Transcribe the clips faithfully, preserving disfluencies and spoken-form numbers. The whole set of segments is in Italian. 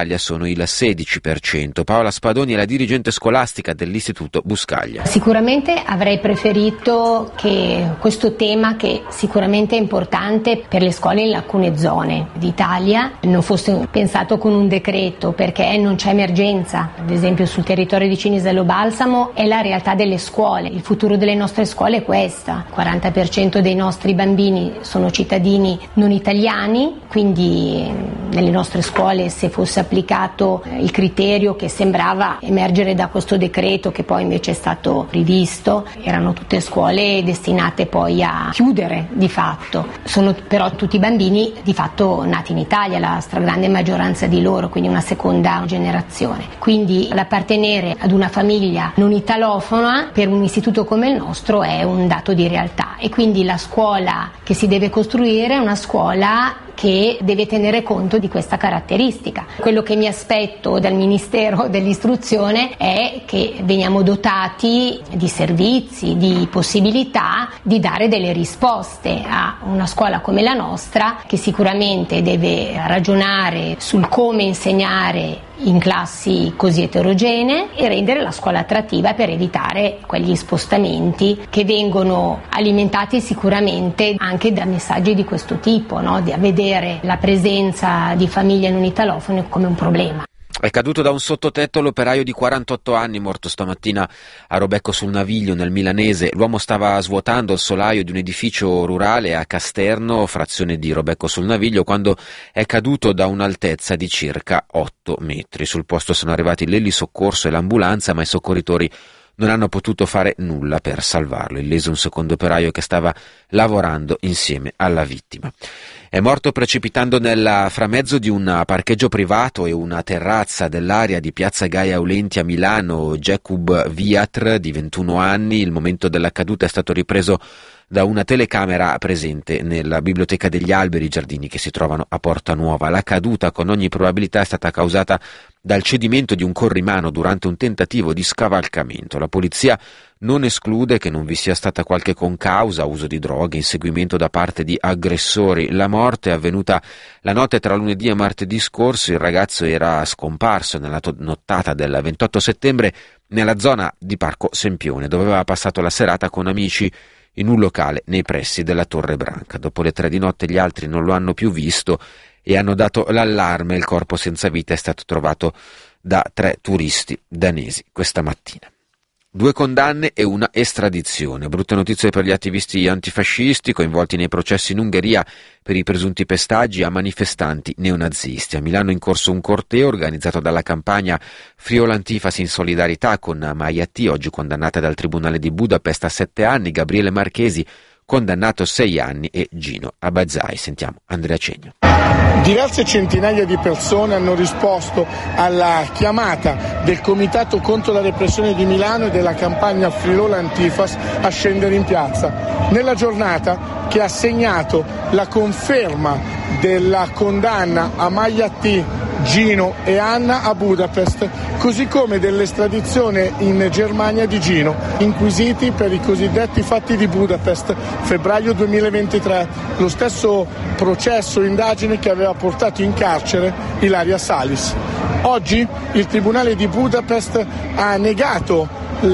sono il sedici per cento. Paola Spadoni è la dirigente scolastica dell'Istituto Buscaglia. Sicuramente avrei preferito che questo tema, che sicuramente è importante per le scuole in alcune zone d'Italia, non fosse pensato con un decreto, perché non c'è emergenza. Ad esempio sul territorio di Cinisello Balsamo è la realtà delle scuole, il futuro delle nostre scuole è questa. Il quaranta per cento dei nostri bambini sono cittadini non italiani, quindi nelle nostre scuole, se fosse applicato il criterio che sembrava emergere da questo decreto, che poi invece è stato rivisto, erano tutte scuole destinate poi a chiudere di fatto. Sono però tutti bambini di fatto nati in Italia, la stragrande maggioranza di loro, quindi una seconda generazione. Quindi l'appartenere ad una famiglia non italofona per un istituto come il nostro è un dato di realtà, e quindi la scuola che si deve costruire è una scuola che deve tenere conto di questa caratteristica. Quello che mi aspetto dal Ministero dell'Istruzione è che veniamo dotati di servizi, di possibilità di dare delle risposte a una scuola come la nostra, che sicuramente deve ragionare sul come insegnare in classi così eterogenee e rendere la scuola attrattiva per evitare quegli spostamenti che vengono alimentati sicuramente anche da messaggi di questo tipo, no? Di vedere la presenza di famiglie non italofone come un problema. È caduto da un sottotetto l'operaio di quarantotto anni, morto stamattina a Robecco sul Naviglio, nel Milanese. L'uomo stava svuotando il solaio di un edificio rurale a Casterno, frazione di Robecco sul Naviglio, quando è caduto da un'altezza di circa otto metri. Sul posto sono arrivati l'elisoccorso e l'ambulanza, ma i soccorritori non hanno potuto fare nulla per salvarlo. Illeso un secondo operaio che stava lavorando insieme alla vittima. È morto precipitando nel framezzo di un parcheggio privato e una terrazza dell'area di Piazza Gaia Aulenti a Milano Jakub Viatr, di ventuno anni. Il momento della caduta è stato ripreso da una telecamera presente nella Biblioteca degli Alberi Giardini, che si trovano a Porta Nuova. La caduta con ogni probabilità è stata causata dal cedimento di un corrimano durante un tentativo di scavalcamento. La polizia non esclude che non vi sia stata qualche concausa, uso di droghe, inseguimento da parte di aggressori. La morte è avvenuta la notte tra lunedì e martedì scorso. Il ragazzo era scomparso nella nottata del ventotto settembre nella zona di Parco Sempione, dove aveva passato la serata con amici in un locale nei pressi della Torre Branca. Dopo le tre di notte gli altri non lo hanno più visto e hanno dato l'allarme. Il corpo senza vita è stato trovato da tre turisti danesi questa mattina. Due condanne e una estradizione. Brutte notizie per gli attivisti antifascisti coinvolti nei processi in Ungheria per i presunti pestaggi a manifestanti neonazisti. A Milano è in corso un corteo organizzato dalla campagna Friuli Antifas in solidarietà con Maia T, oggi condannata dal Tribunale di Budapest a sette anni, Gabriele Marchesi condannato a sei anni e Gino Abazzai. Sentiamo Andrea Cegno. Diverse centinaia di persone hanno risposto alla chiamata del Comitato contro la repressione di Milano e della campagna Friuli Antifas a scendere in piazza. Nella giornata che ha segnato la conferma della condanna a Maia T, Gino e Anna a Budapest, così come dell'estradizione in Germania di Gino, inquisiti per i cosiddetti fatti di Budapest, febbraio duemilaventitré, lo stesso processo indagine che aveva portato in carcere Ilaria Salis. Oggi il Tribunale di Budapest ha negato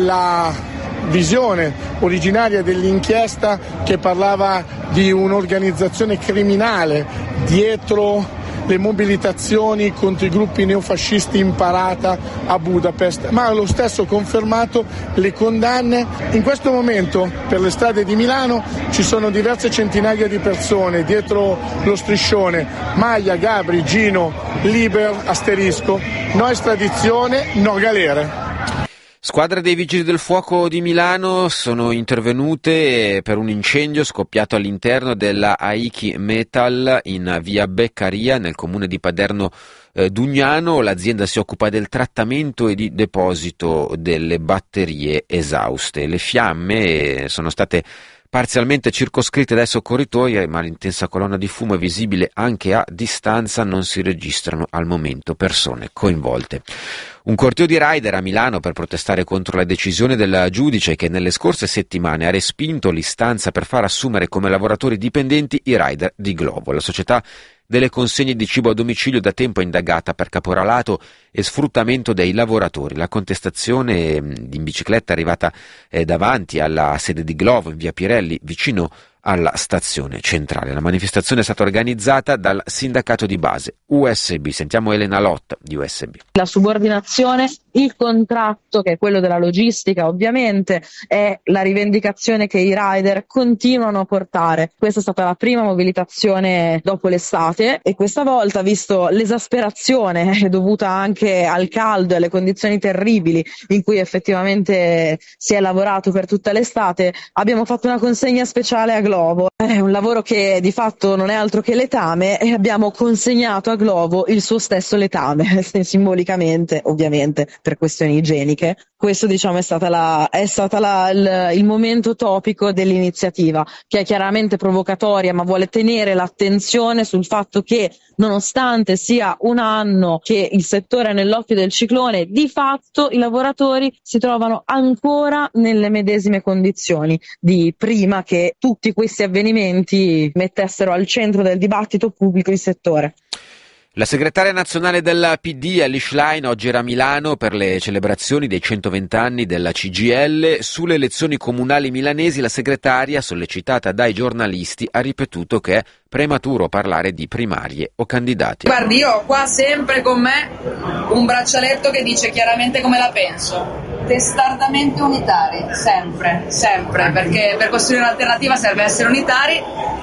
la visione originaria dell'inchiesta che parlava di un'organizzazione criminale dietro le mobilitazioni contro i gruppi neofascisti in parata a Budapest, ma ha lo stesso confermato le condanne. In questo momento per le strade di Milano ci sono diverse centinaia di persone dietro lo striscione Maia, Gabri, Gino, Liber, asterisco, no estradizione, no galere. Squadre dei Vigili del Fuoco di Milano sono intervenute per un incendio scoppiato all'interno della Aiki Metal in via Beccaria nel comune di Paderno eh, Dugnano. L'azienda si occupa del trattamento e di deposito delle batterie esauste. Le fiamme sono state parzialmente circoscritte dai soccorritori, ma l'intensa colonna di fumo è visibile anche a distanza. Non si registrano al momento persone coinvolte. Un corteo di rider a Milano per protestare contro la decisione del giudice che nelle scorse settimane ha respinto l'istanza per far assumere come lavoratori dipendenti i rider di Glovo. La società delle consegne di cibo a domicilio, da tempo indagata per caporalato e sfruttamento dei lavoratori. La contestazione in bicicletta è arrivata eh, davanti alla sede di Glovo in via Pirelli, vicino alla stazione centrale. La manifestazione è stata organizzata dal sindacato di base U S B. Sentiamo Elena Lotta di U S B. La subordinazione, il contratto, che è quello della logistica ovviamente, è la rivendicazione che i rider continuano a portare. Questa è stata la prima mobilitazione dopo l'estate e questa volta, visto l'esasperazione dovuta anche al caldo e alle condizioni terribili in cui effettivamente si è lavorato per tutta l'estate, abbiamo fatto una consegna speciale a Glovo. È un lavoro che di fatto non è altro che letame e abbiamo consegnato a Glovo il suo stesso letame, simbolicamente ovviamente per questioni igieniche. Questo diciamo è stata la, è stata la, il, il momento topico dell'iniziativa, che è chiaramente provocatoria ma vuole tenere l'attenzione sul fatto che nonostante sia un anno che il settore è nell'occhio del ciclone, di fatto i lavoratori si trovano ancora nelle medesime condizioni di prima che tutti questi avvenimenti mettessero al centro del dibattito pubblico il settore. La segretaria nazionale della P D, Alice Schlein, oggi era a Milano per le celebrazioni dei centoventi anni della C G I L. Sulle elezioni comunali milanesi la segretaria, sollecitata dai giornalisti, ha ripetuto che è prematuro parlare di primarie o candidati. Guardi, io ho qua sempre con me un braccialetto che dice chiaramente come la penso. Testardamente unitari, sempre, sempre, perché per costruire un'alternativa serve essere unitari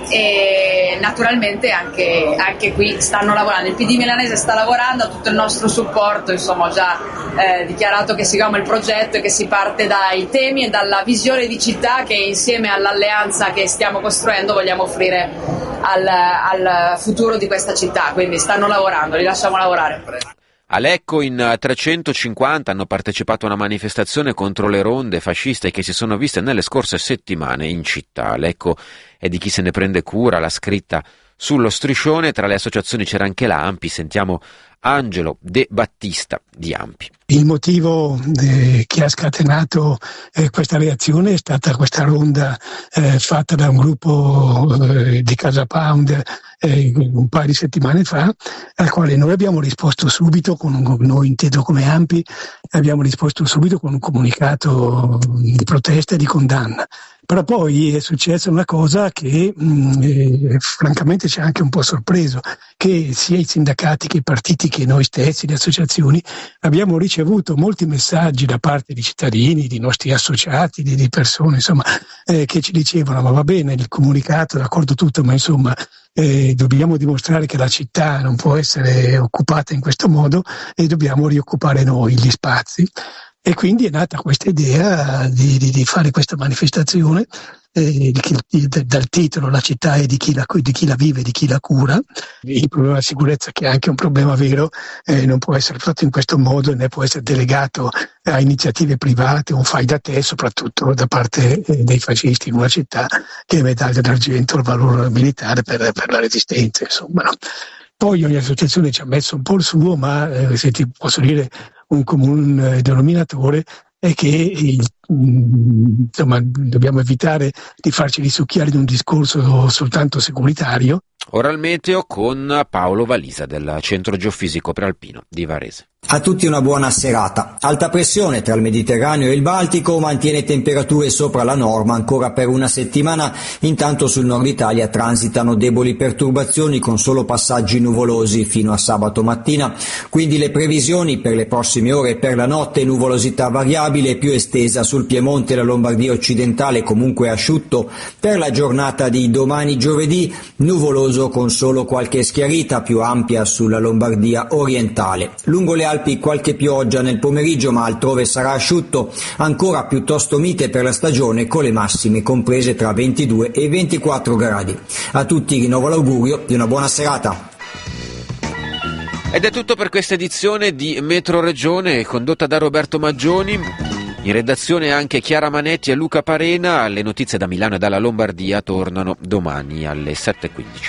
e naturalmente anche, anche qui stanno lavorando. Il P D milanese sta lavorando, ha tutto il nostro supporto, insomma ho già eh, dichiarato che si chiama il progetto e che si parte dai temi e dalla visione di città che insieme all'alleanza che stiamo costruendo vogliamo offrire al, al futuro di questa città, quindi stanno lavorando, li lasciamo lavorare. A Lecco in trecentocinquanta hanno partecipato a una manifestazione contro le ronde fasciste che si sono viste nelle scorse settimane in città. Lecco è di chi se ne prende cura, l'ha scritta sullo striscione. Tra le associazioni c'era anche la ANPI. Sentiamo Angelo De Battista di ANPI. Il motivo eh, che ha scatenato eh, questa reazione è stata questa ronda eh, fatta da un gruppo eh, di Casa Pound eh, un paio di settimane fa, al quale noi abbiamo risposto subito, con un, noi inteso come ANPI, abbiamo risposto subito con un comunicato di protesta e di condanna. Però poi è successa una cosa che mh, eh, francamente ci ha anche un po' sorpreso, che sia i sindacati che i partiti che noi stessi, le associazioni, abbiamo ricevuto molti messaggi da parte di cittadini, di nostri associati, di, di persone, insomma, eh, che ci dicevano: ma va bene il comunicato, d'accordo tutto, ma insomma eh, dobbiamo dimostrare che la città non può essere occupata in questo modo e dobbiamo rioccupare noi gli spazi. E quindi è nata questa idea di, di, di fare questa manifestazione, eh, di chi, di, dal titolo La città è di chi, la, di chi la vive, di chi la cura. Il problema della sicurezza, che è anche un problema vero, eh, non può essere fatto in questo modo, né può essere delegato a iniziative private, un fai da te, soprattutto da parte eh, dei fascisti in una città che è medaglia d'argento al valore militare per, per la resistenza, insomma, no? Poi ogni associazione ci ha messo un po' il suo, ma eh, se ti posso dire un comune denominatore è che il, insomma, dobbiamo evitare di farci risucchiare in un discorso soltanto securitario. Ora il meteo con Paolo Valisa del Centro Geofisico Prealpino di Varese. A tutti una buona serata. Alta pressione tra il Mediterraneo e il Baltico mantiene temperature sopra la norma ancora per una settimana. Intanto sul nord Italia transitano deboli perturbazioni con solo passaggi nuvolosi fino a sabato mattina. Quindi le previsioni per le prossime ore e per la notte: nuvolosità variabile più estesa sul Piemonte e la Lombardia occidentale, comunque asciutto. Per la giornata di domani giovedì nuvoloso con solo qualche schiarita più ampia sulla Lombardia orientale. Lungo le Alpi qualche pioggia nel pomeriggio, ma altrove sarà asciutto, ancora piuttosto mite per la stagione, con le massime comprese tra ventidue e ventiquattro gradi. A tutti rinnovo l'augurio di una buona serata. Ed è tutto per questa edizione di Metro Regione, condotta da Roberto Maggioni. In redazione anche Chiara Manetti e Luca Parena. Le notizie da Milano e dalla Lombardia tornano domani alle sette e quindici.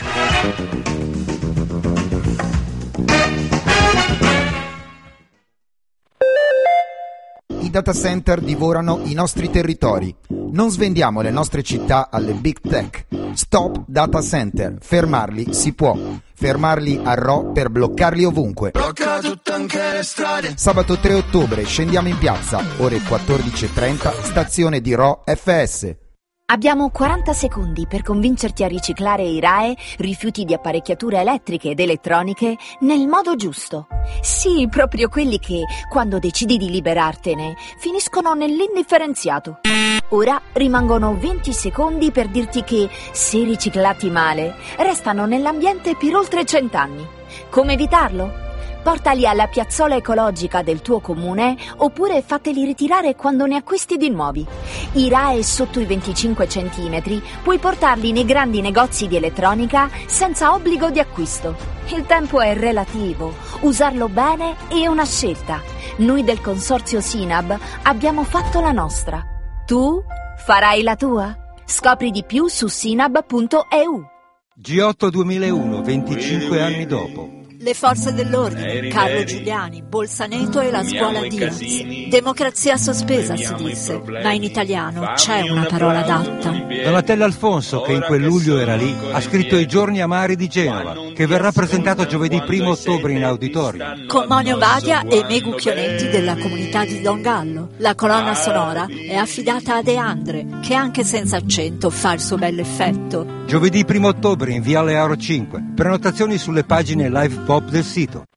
i data center divorano i nostri territori. Non svendiamo le nostre città alle big tech. Stop data center. Fermarli si può. Fermarli a Rho per bloccarli ovunque. Blocca tutte anche le strade. Sabato tre ottobre scendiamo in piazza, ore quattordici e trenta, stazione di Rho F S. Abbiamo quaranta secondi per convincerti a riciclare i R A E, rifiuti di apparecchiature elettriche ed elettroniche, nel modo giusto. Sì, proprio quelli che, quando decidi di liberartene, finiscono nell'indifferenziato. Ora rimangono venti secondi per dirti che, se riciclati male, restano nell'ambiente per oltre cent'anni. Come evitarlo? Portali alla piazzola ecologica del tuo comune oppure fateli ritirare quando ne acquisti di nuovi. I R A E sotto i venticinque centimetri puoi portarli nei grandi negozi di elettronica senza obbligo di acquisto. Il tempo è relativo, usarlo bene è una scelta. Noi del consorzio Sinab abbiamo fatto la nostra. Tu farai la tua? Scopri di più su sinab punto e u. G otto duemilauno, venticinque anni dopo. Le forze dell'ordine, Carlo Giuliani, Bolzaneto e la scuola Diaz. Democrazia sospesa, si disse, ma in italiano c'è una parola adatta. Donatella Alfonso, che in quel luglio era lì, ha scritto I giorni amari di Genova, che verrà presentato giovedì primo ottobre in auditorio. Con Monio Badia e Megu Chionetti della comunità di Don Gallo. La colonna sonora è affidata a De Andre, che anche senza accento fa il suo bell'effetto. Giovedì primo ottobre in Viale Auro cinque. Prenotazioni sulle pagine live pop del sito.